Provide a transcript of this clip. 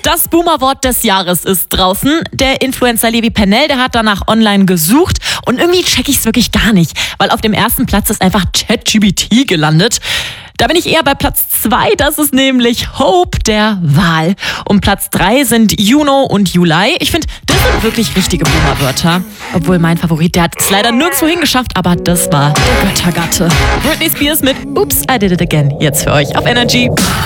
Das Boomer-Wort des Jahres ist draußen. Der Influencer Levi Pennell, der hat danach online gesucht und irgendwie check ich's wirklich gar nicht, weil auf dem ersten Platz ist einfach ChatGPT gelandet. Da bin ich eher bei Platz 2, das ist nämlich Hope, der Wal. Und Platz 3 sind Juno und Juli. Ich finde, das sind wirklich richtige Boomer-Wörter. Obwohl mein Favorit, der hat es leider nirgendwo hingeschafft, aber das war der Göttergatte. Britney Spears mit Oops, I Did It Again. Jetzt für euch auf Energy.